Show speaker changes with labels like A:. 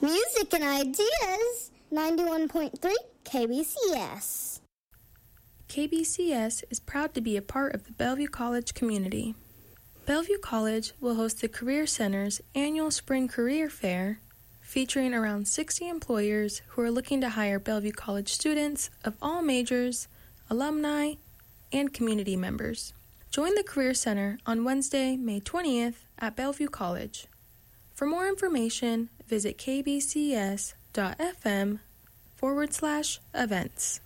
A: Music and ideas, 91.3 KBCS.
B: KBCS is proud to be a part of the Bellevue College community. Bellevue College will host the Career Center's annual Spring Career Fair, featuring around 60 employers who are looking to hire Bellevue College students of all majors, alumni, and community members. Join the Career Center on Wednesday, May 20th at Bellevue College. For more information, visit kbcs.fm/events.